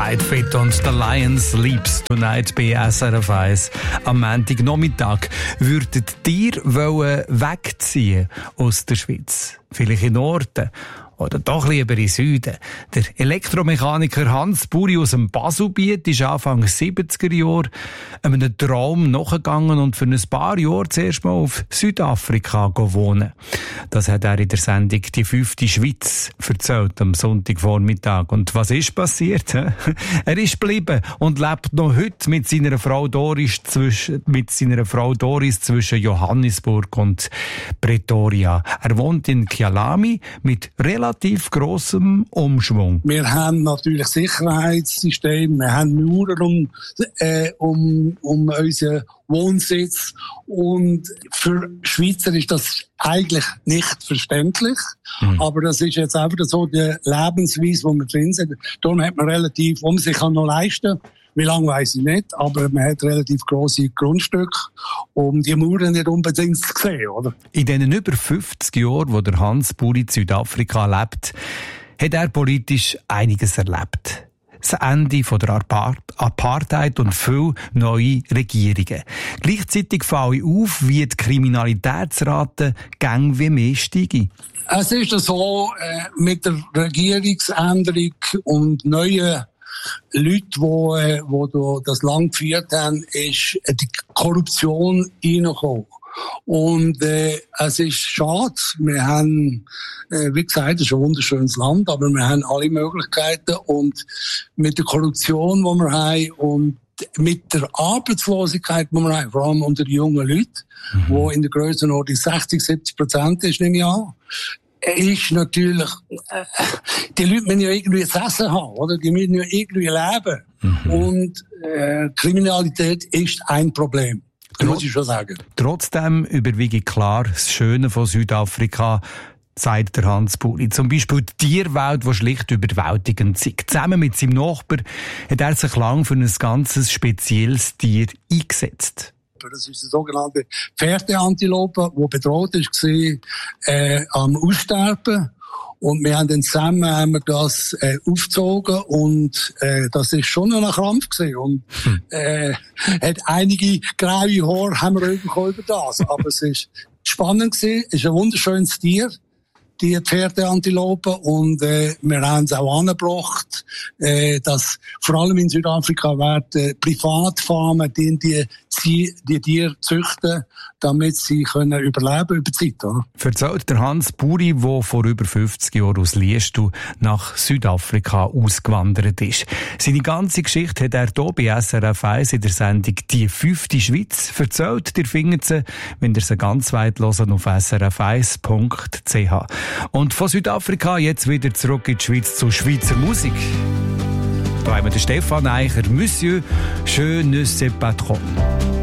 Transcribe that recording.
Lightfit und The Lion Sleeps Tonight bei SRF 1. Am Montagnachmittag würdet ihr wegziehen aus der Schweiz? Vielleicht in Norden oder doch lieber in Süden. Der Elektromechaniker Hans Buri aus dem Baselbiet ist Anfang 70er Jahre einem Traum nachgegangen und für ein paar Jahre zuerst mal auf Südafrika wohnen. Das hat er in der Sendung «Die 5. Schweiz» erzählt am Sonntagvormittag. Und was ist passiert? Er ist geblieben und lebt noch heute mit seiner Frau Doris zwischen Johannesburg und Pretoria. Er wohnt in Kyalami mit relativ grossem Umschwung. Wir haben natürlich Sicherheitssysteme, wir haben Mauern um unseren Wohnsitz und für Schweizer ist das eigentlich nicht verständlich, aber das ist jetzt einfach so die Lebensweise, wo wir drin sind. Darum hat man relativ, wo man sich noch leisten kann. Wie lange weiss ich nicht, aber man hat relativ grosse Grundstücke, um die Mauern nicht unbedingt zu sehen, oder? In den über 50 Jahren, wo der Hans Buri in Südafrika lebt, hat er politisch einiges erlebt. Das Ende von der Apartheid und viele neue Regierungen. Gleichzeitig falle auf, wie die Kriminalitätsrate gang wie mehr steige. Es ist so, mit der Regierungsänderung und neuen Leute, die das Land geführt haben, ist die Korruption reingekommen. Und es ist schade. Wir haben, wie gesagt, es ist ein wunderschönes Land, aber wir haben alle Möglichkeiten. Und mit der Korruption, die wir haben, und mit der Arbeitslosigkeit, die wir haben, vor allem unter den jungen Leuten, die in der Grössenordnung 60-70% ist, nehme ich an, ist natürlich, die Leute müssen ja irgendwie zu essen haben, oder? Die müssen ja irgendwie leben. Und Kriminalität ist ein Problem. Das muss ich schon sagen. Trotzdem überwiege klar das Schöne von Südafrika, sagt der Hans Buri. Zum Beispiel die Tierwelt, die schlicht überwältigend ist. Zusammen mit seinem Nachbar hat er sich lang für ein ganz spezielles Tier eingesetzt. Das ist eine sogenannte Pferdeantilope, die bedroht war, am Aussterben. Und wir haben dann zusammen das aufgezogen und das ist schon ein Krampf gewesen. Und hat einige graue Haare haben wir bekommen über das. Aber es ist spannend gewesen, es ist ein wunderschönes Tier, die Pferdeantilope, und wir haben es auch angebracht, dass vor allem in Südafrika werden Privatfarmen die Tiere züchten, damit sie können überleben über die Zeit. Oder? Erzählt der Hans Buri, der vor über 50 Jahren aus Liestal nach Südafrika ausgewandert ist. Seine ganze Geschichte hat er hier bei SRF 1 in der Sendung «Die 5. Schweiz» erzählt. Ihr findet sie, wenn ihr sie ganz weit hören, auf srf1.ch. Und von Südafrika jetzt wieder zurück in die Schweiz zu Schweizer Musik. Da haben wir den Stefan Eicher, «Monsieur, je ne sais pas trop».